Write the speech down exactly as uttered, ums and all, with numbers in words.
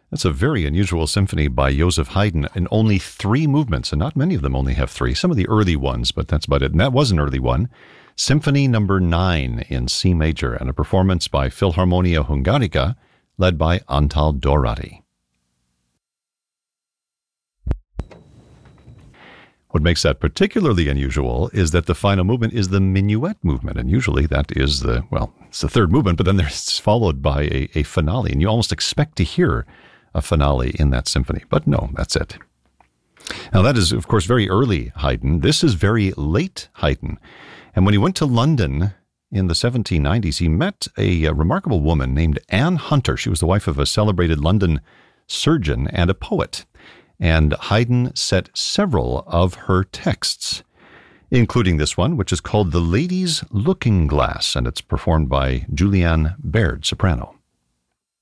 That's a very unusual symphony by Joseph Haydn in only three movements, and not many of them only have three. Some of the early ones, but that's about it. And that was an early one. Symphony number nine in C major, and a performance by Philharmonia Hungarica, led by Antal Dorati. What makes that particularly unusual is that the final movement is the minuet movement, and usually that is the, well, it's the third movement, but then it's followed by a, a finale, and you almost expect to hear a finale in that symphony. But no, that's it. Now that is, of course, very early Haydn. This is very late Haydn. And when he went to London in the seventeen nineties, he met a, a remarkable woman named Anne Hunter. She was the wife of a celebrated London surgeon and a poet. And Haydn set several of her texts, including this one, which is called The Lady's Looking Glass, and it's performed by Julianne Baird, soprano.